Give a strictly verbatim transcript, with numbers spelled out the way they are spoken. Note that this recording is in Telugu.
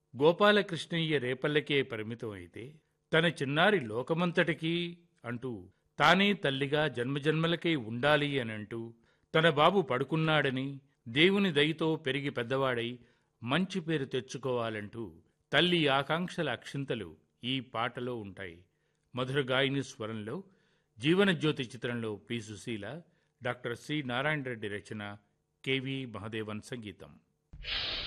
గోపాలకృష్ణయ్య రేపల్లకే పరిమితం అయితే తన చిన్నారి లోకమంతటికీ అంటూ తానే తల్లిగా జన్మజన్మలకై ఉండాలి అనంటూ తన బాబు పడుకున్నాడని దేవుని దయతో పెరిగి పెద్దవాడై మంచి పేరు తెచ్చుకోవాలంటూ తల్లి ఆకాంక్షల అక్షింతలు ఈ పాటలో ఉంటాయి. మధుర గాయని స్వరంలో జీవనజ్యోతి చిత్రంలో P Susheela, doctor C Narayana Reddy రచన, కెవి మహదేవన్ సంగీతం.